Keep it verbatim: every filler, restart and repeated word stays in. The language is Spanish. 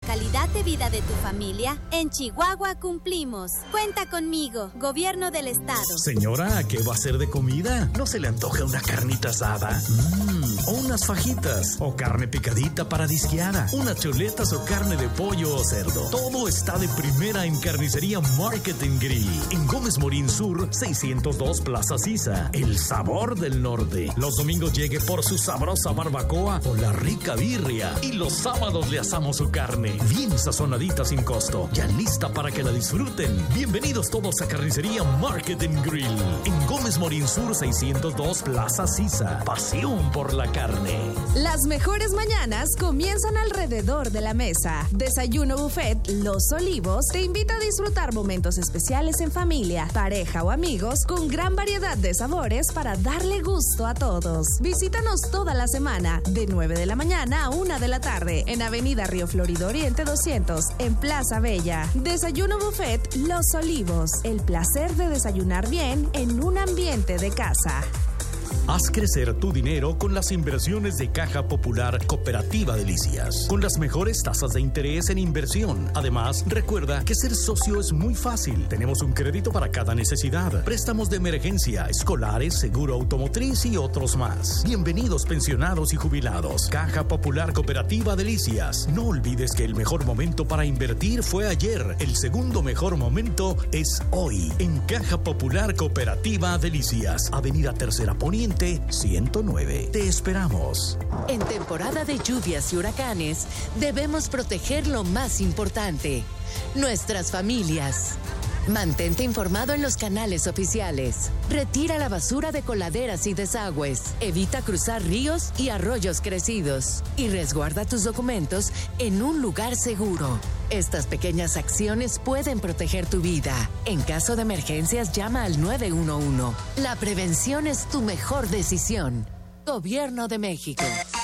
calidad de vida de tu familia, en Chihuahua cumplimos. Cuenta conmigo, Gobierno del Estado. Señora, ¿qué va a hacer de comida? ¿No se le antoja una carnita asada? Mmm, o unas fajitas, o carne picadita para disqueada, unas chuletas o carne de pollo o cerdo. Todo está de primera en Carnicería Market and Grill. En Gómez Morín Sur, seiscientos dos Plaza Sisa. El sabor del norte. Los domingos llegue por su sabrosa barbacoa o la rica birria. Y los sábados le asamos su carne, bien sazonadita sin costo. Ya lista para que la disfruten. Bienvenidos todos a Carnicería Market and Grill. En Gómez Morín Sur, seiscientos dos Plaza Sisa. Pasión por la carne. Las mejores mañanas comienzan alrededor de la mesa. Desayuno Buffet Los Olivos te invita a disfrutar momentos especiales en familia, pareja o amigos con gran variedad de sabores para darle gusto a todos. Visítanos toda la semana de nueve de la mañana a una de la tarde en Avenida Río Florido Oriente doscientos en Plaza Bella. Desayuno Buffet Los Olivos. El placer de desayunar bien en un ambiente de casa. Haz crecer tu dinero con las inversiones de Caja Popular Cooperativa Delicias, con las mejores tasas de interés en inversión. Además, recuerda que ser socio es muy fácil. Tenemos un crédito para cada necesidad, préstamos de emergencia, escolares, seguro automotriz y otros más. Bienvenidos pensionados y jubilados. Caja Popular Cooperativa Delicias. No olvides que el mejor momento para invertir fue ayer. El segundo mejor momento es hoy. En Caja Popular Cooperativa Delicias, Avenida Tercera Poniente ciento nueve. Te esperamos. En temporada de lluvias y huracanes, debemos proteger lo más importante, nuestras familias. Mantente informado en los canales oficiales. Retira la basura de coladeras y desagües. Evita cruzar ríos y arroyos crecidos. Y resguarda tus documentos en un lugar seguro. Estas pequeñas acciones pueden proteger tu vida. En caso de emergencias, llama al nueve uno uno. La prevención es tu mejor decisión. Gobierno de México.